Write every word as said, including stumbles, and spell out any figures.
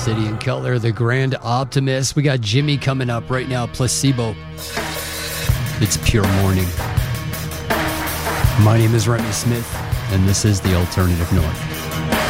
City and Keller, the Grand Optimist. We got Jimmy coming up right now, Placebo. It's Pure Morning. My name is Remy Smith, and this is The Alternative North.